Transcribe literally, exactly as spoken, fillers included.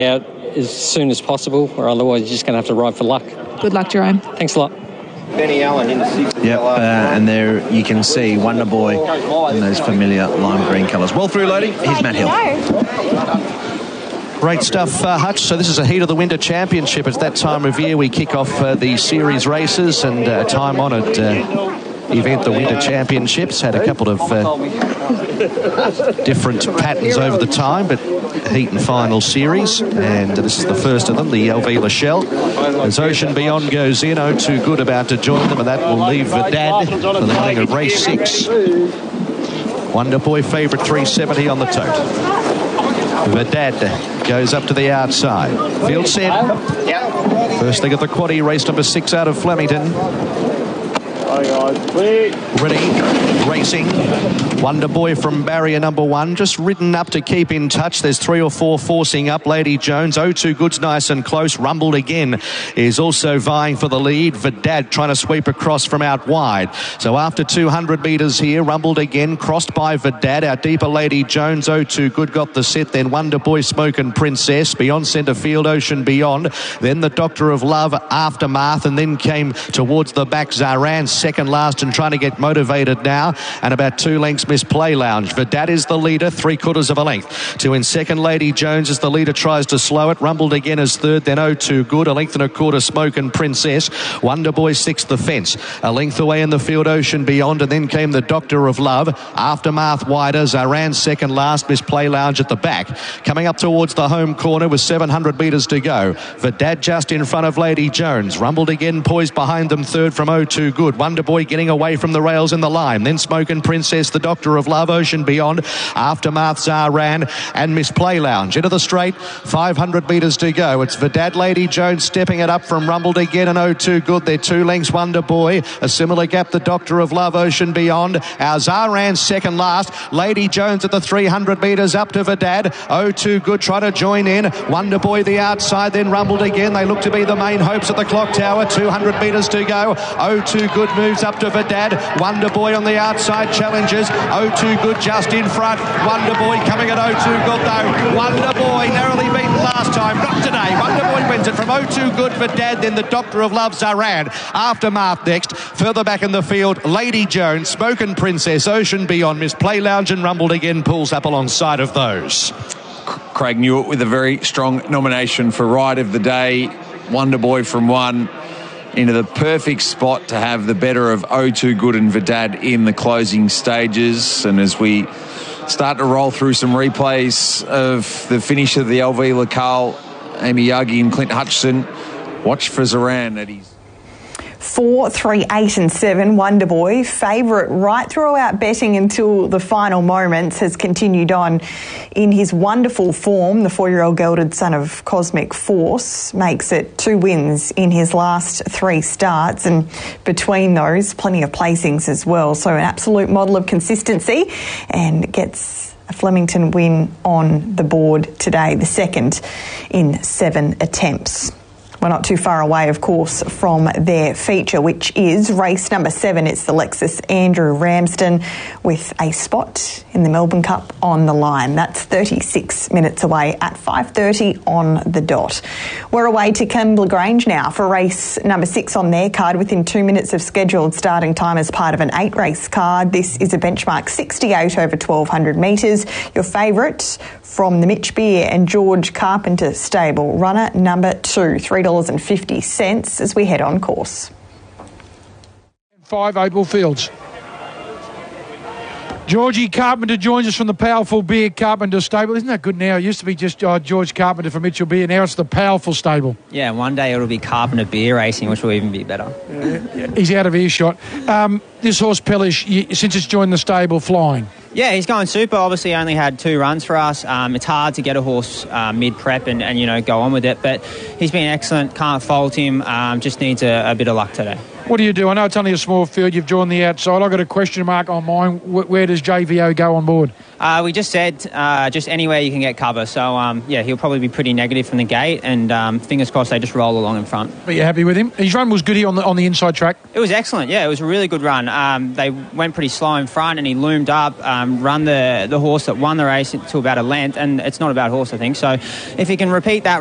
out as soon as possible, or otherwise you're just going to have to ride for luck. Good luck, Jerome. Thanks a lot. Benny Allen in the sixth. Yep, uh, and there you can see Wonder Boy in those familiar lime green colours. Well through loading, here's Matt Hill. Great stuff, uh, Hutch. So this is a Heat of the Winter Championship. It's that time of year we kick off uh, the series races, and uh, time-honoured uh, event, the Winter Championships. Had a couple of uh, different patterns over the time, but Heat and Final Series, and uh, this is the first of them, the L V Lachelle. As Ocean Beyond goes in, oh two Good about to join them, and that will leave Verdad for the running of race six. Wonder Boy favourite three seventy on the tote. Verdad goes up to the outside. Field set. First leg of the quaddie, race number six out of Flemington. Ready, racing. Wonder Boy from barrier number one, just ridden up to keep in touch. There's three or four forcing up. Lady Jones, oh two Good's nice and close. Rumbled Again is also vying for the lead. Verdad trying to sweep across from out wide. So after two hundred metres here, Rumbled Again, crossed by Verdad. Our deeper Lady Jones, oh two Good got the set. Then Wonder Boy, Smokin' Princess. Beyond centre field, Ocean Beyond. Then the Doctor of Love, Aftermath. And then came towards the back, Zaran, second last and trying to get motivated now. And about two lengths, Miss Play Lounge. Verdad is the leader, three quarters of a length. Two in second, Lady Jones as the leader tries to slow it. Rumbled Again as third, then oh two Good. A length and a quarter, Smokin' Princess. Wonder Boy sixth, the fence. A length away in the field, Ocean Beyond. And then came the Doctor of Love. Aftermath wider, Zaran second last, Miss Play Lounge at the back. Coming up towards the home corner with seven hundred metres to go. Verdad just in front of Lady Jones. Rumbled Again poised behind them third from oh two Good. Wonder Boy getting away from the rails in the line. Then Smokin' Princess, the Doctor of Love, Ocean Beyond, Aftermath, Zaran, and Miss Play Lounge. Into the straight, five hundred metres to go. It's Verdad, Lady Jones stepping it up from Rumbled Again and oh two Good. They're two lengths, Wonder Boy. A similar gap, the Doctor of Love, Ocean Beyond. Our Zaran second last. Lady Jones at the three hundred metres up to Verdad. oh two Good trying to join in. Wonder Boy the outside, then Rumbled Again. They look to be the main hopes at the clock tower. two hundred metres to go. oh two Good moves up to Verdad. Wonder Boy on the outside challenges. oh two Good just in front. Wonder Boy coming at oh two Good though. Wonder Boy narrowly beaten last time. Not today. Wonder Boy wins it from oh two Good for Dad. Then the Doctor of Love, Zaran. Aftermath next. Further back in the field, Lady Jones, Smokin' Princess, Ocean Beyond, Miss Play Lounge and Rumbled Again pulls up alongside of those. Craig Newitt with a very strong nomination for Ride of the Day. Wonder Boy from one into the perfect spot to have the better of oh two Good and Verdad in the closing stages. And as we start to roll through some replays of the finish of the L V Lachelle, Amy Yagi and Clint Hutchison, watch for Zaran at his Four, three, eight and seven, Wonder Boy, favourite right throughout betting until the final moments, has continued on in his wonderful form. The four-year-old gelded son of Cosmic Force makes it two wins in his last three starts, and between those, plenty of placings as well. So an absolute model of consistency, and gets a Flemington win on the board today, the second in seven attempts. We're not too far away, of course, from their feature, which is race number seven. It's the Lexus Andrew Ramsden with a spot in the Melbourne Cup on the line. That's thirty-six minutes away at five thirty on the dot. We're away to Kembla Grange now for race number six on their card within two minutes of scheduled starting time as part of an eight-race card. This is a benchmark sixty-eight over twelve hundred metres. Your favourite from the Mitch Beer and George Carpenter stable, runner number two, three dollars fifty as we head on course. Five Opal Fields. Georgie Carpenter joins us from the powerful Beer Carpenter stable. Isn't that good now? It used to be just uh, George Carpenter from Mitchell Beer. Now it's the powerful stable. Yeah, one day it'll be Carpenter Beer Racing, which will even be better. Yeah, he's out of earshot. Um, this horse, Pellish, you, since it's joined the stable, flying. Yeah, he's going super. Obviously, only had two runs for us. Um, it's hard to get a horse uh, mid-prep and, and, you know, go on with it. But he's been excellent. Can't fault him. Um, just needs a, a bit of luck today. What do you do? I know it's only a small field. You've drawn the outside. I've got a question mark on mine. Where does J V O go on board? Uh, we just said uh, just anywhere you can get cover. So, um, yeah, he'll probably be pretty negative from the gate, and um, fingers crossed they just roll along in front. But you're happy with him? His run was good here on the on the inside track. It was excellent, yeah. It was a really good run. Um, they went pretty slow in front, and he loomed up, um, run the, the horse that won the race to about a length, and it's not about horse, I think. So if he can repeat that